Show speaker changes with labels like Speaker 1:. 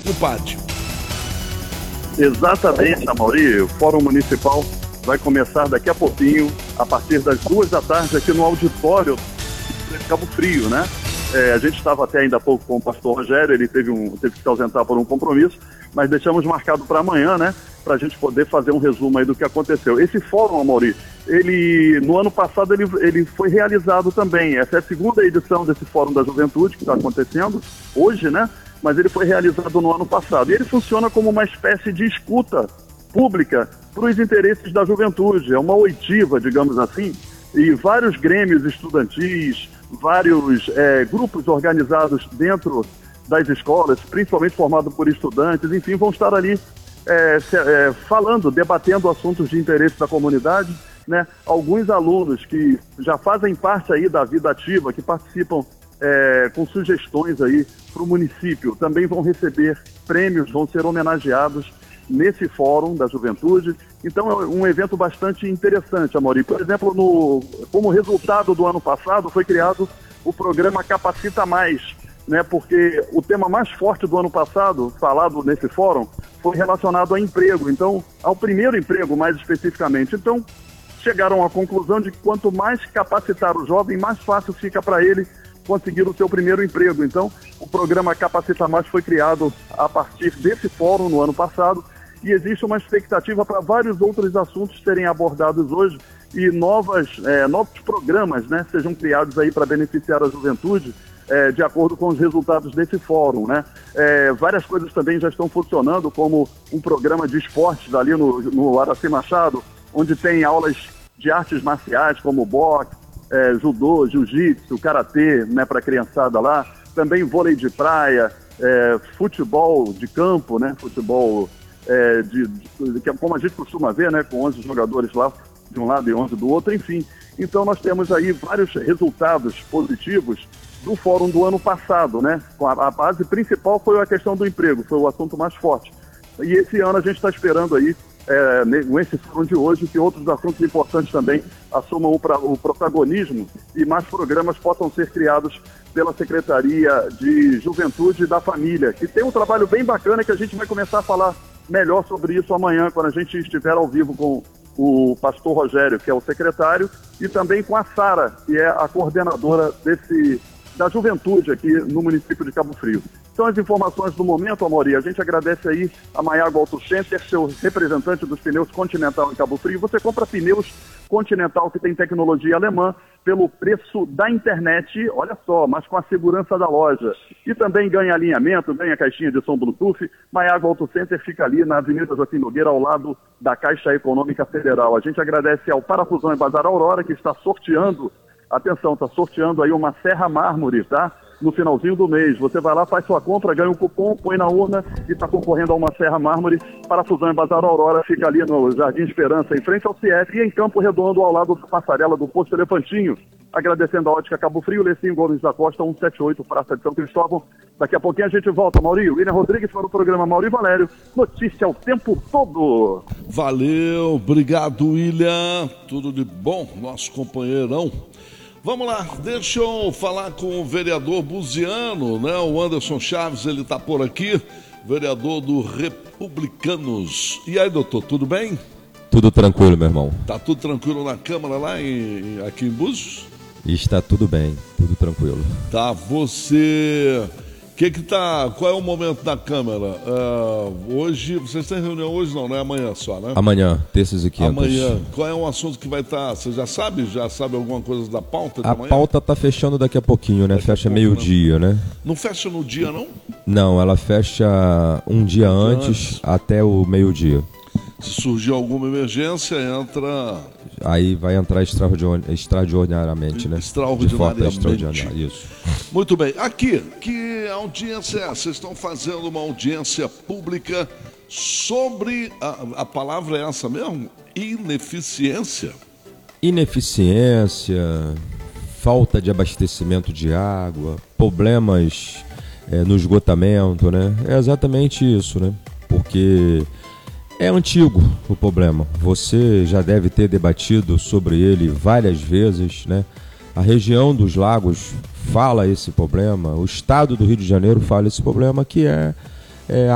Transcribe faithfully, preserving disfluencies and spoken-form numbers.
Speaker 1: no pátio.
Speaker 2: Exatamente, Amaury. O Fórum Municipal vai começar daqui a pouquinho, a partir das duas da tarde, aqui no auditório de Cabo Frio, né? É, a gente estava até ainda há pouco com o pastor Rogério, ele teve, um, teve que se ausentar por um compromisso, mas deixamos marcado para amanhã, né? Para a gente poder fazer um resumo aí do que aconteceu. Esse fórum, Amaury, ele, no ano passado ele, ele foi realizado também. Essa é a segunda edição desse Fórum da Juventude que está acontecendo hoje, né? Mas ele foi realizado no ano passado. E ele funciona como uma espécie de escuta pública para os interesses da juventude. É uma oitiva, digamos assim, e vários grêmios estudantis, vários é, grupos organizados dentro das escolas, principalmente formados por estudantes, enfim, vão estar ali é, se, é, falando, debatendo assuntos de interesse da comunidade, né? Alguns alunos que já fazem parte aí da vida ativa, que participam é, com sugestões aí para o município, também vão receber prêmios, vão ser homenageados nesse Fórum da Juventude. Então é um evento bastante interessante, Amaury. Por exemplo, no, como resultado do ano passado, foi criado o programa Capacita Mais, né? Porque o tema mais forte do ano passado, falado nesse fórum, foi relacionado a emprego. Então, ao primeiro emprego, mais especificamente. Então, chegaram à conclusão de que quanto mais capacitar o jovem, mais fácil fica para ele conseguir o seu primeiro emprego. Então, o programa Capacita Mais foi criado a partir desse fórum no ano passado, e existe uma expectativa para vários outros assuntos serem abordados hoje e novas, é, novos programas, né, sejam criados aí para beneficiar a juventude, é, de acordo com os resultados desse fórum, né? É, várias coisas também já estão funcionando, como um programa de esportes ali no, no Araci Machado, onde tem aulas de artes marciais como boxe, é, judô, jiu-jitsu, karatê, né, para a criançada lá, também vôlei de praia, é, futebol de campo, né, futebol É, de, de, de, como a gente costuma ver, né, com onze jogadores lá de um lado e onze do outro, enfim. Então nós temos aí vários resultados positivos do fórum do ano passado, né? A, a base principal foi a questão do emprego, foi o assunto mais forte. E esse ano a gente está esperando aí, é, nesse fórum de hoje, que outros assuntos importantes também assumam o, pra, o protagonismo e mais programas possam ser criados pela Secretaria de Juventude e da Família, que tem um trabalho bem bacana que a gente vai começar a falar melhor sobre isso amanhã, quando a gente estiver ao vivo com o pastor Rogério, que é o secretário, e também com a Sara, que é a coordenadora desse, da juventude aqui no município de Cabo Frio. São as informações do momento, Amaury. A gente agradece aí a Maiago Auto Center, seu representante dos pneus Continental em Cabo Frio. Você compra pneus Continental que tem tecnologia alemã pelo preço da internet, olha só, mas com a segurança da loja. E também ganha alinhamento, ganha caixinha de som Bluetooth. Maiago Auto Center fica ali na Avenida Joaquim Nogueira, ao lado da Caixa Econômica Federal. A gente agradece ao Parafusão e Bazar Aurora, que está sorteando, atenção, está sorteando aí uma Serra Mármore, tá? No finalzinho do mês. Você vai lá, faz sua compra, ganha um cupom, põe na urna e está concorrendo a uma Serra Mármore. Parafusão e Bazar Aurora fica ali no Jardim Esperança, em frente ao C I F, e em Campo Redondo, ao lado da passarela do Posto Elefantinho. Agradecendo a Ótica Cabo Frio, Lecinho Gomes da Costa, cento e setenta e oito, Praça de São Cristóvão. Daqui a pouquinho a gente volta, Maurício. William Rodrigues para o programa Maurício Valério. Notícia o tempo todo.
Speaker 1: Valeu, obrigado, William. Tudo de bom, nosso companheirão. Vamos lá, deixa eu falar com o vereador Buziano, né? O Anderson Chaves, ele tá por aqui, vereador do Republicanos. E aí, doutor, tudo bem?
Speaker 3: Tudo tranquilo, meu irmão.
Speaker 1: Tá tudo tranquilo na Câmara lá em, aqui em Búzios?
Speaker 3: Está tudo bem, tudo tranquilo.
Speaker 1: Tá, você... Que que tá, qual é o momento da Câmara? Uh, hoje, vocês têm reunião hoje não, né? Amanhã só, né?
Speaker 3: Amanhã, terças e quintas.
Speaker 1: Amanhã. Qual é um assunto que vai estar, tá, você já sabe? Já sabe alguma coisa da pauta de
Speaker 3: A
Speaker 1: amanhã?
Speaker 3: pauta tá fechando daqui a pouquinho, né?
Speaker 1: Daqui
Speaker 3: fecha
Speaker 1: pouco,
Speaker 3: meio-dia, né?
Speaker 1: Não fecha no dia, não?
Speaker 3: Não, ela fecha um dia um antes, antes até o meio-dia.
Speaker 1: Se surgir alguma emergência, entra...
Speaker 3: Aí vai entrar extraordinar... extraordinariamente, né?
Speaker 1: Extraordinariamente.
Speaker 3: De forma extraordinária, isso.
Speaker 1: Muito bem. Aqui, que audiência é essa? Vocês estão fazendo uma audiência pública sobre... A, a palavra é essa mesmo? Ineficiência?
Speaker 3: Ineficiência, falta de abastecimento de água, problemas é, no esgotamento, né? É exatamente isso, né? Porque... é antigo o problema, você já deve ter debatido sobre ele várias vezes, né? A região dos lagos fala esse problema, o estado do Rio de Janeiro fala esse problema, que é, é